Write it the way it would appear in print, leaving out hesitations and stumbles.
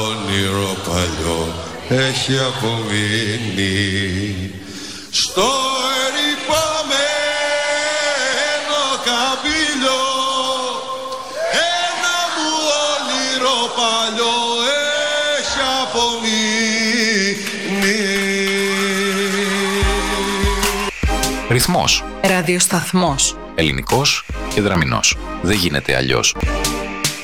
Όνειρο παλιό έχει απομείνει στο ερυπωμένο καμπύλιο. Ένα μου όνειρο παλιό έχει απομείνει. Ρυθμός. Ραδιοσταθμός. Ελληνικός και δραμηνός. Δεν γίνεται αλλιώς.